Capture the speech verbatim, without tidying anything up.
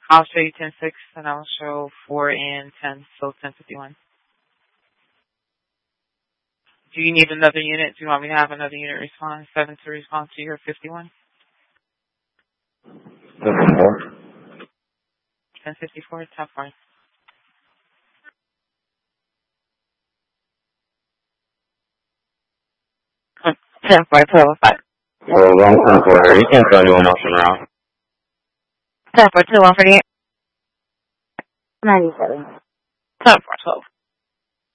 I'll show you ten six, and I'll show four and ten, so ten fifty-one. Do you need another unit? Do you want me to have another unit respond, seven to respond to your fifty-one? fifty-four. ten fifty-four, top one. ten four, twelve oh five. Well, wrong ten four. You can't throw anyone else around. ten four, two one forty-eight. ninety-seven. ten four, twelve.